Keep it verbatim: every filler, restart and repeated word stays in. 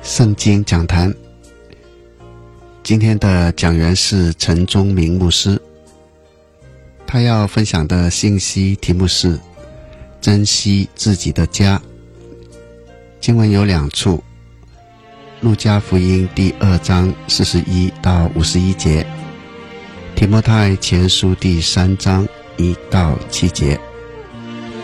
圣经讲坛，今天的讲员是陈宗明牧师，他要分享的信息题目是珍惜自己的家。经文有两处，路加福音第二章四十一到五十一节，提摩太前书第三章一到七节。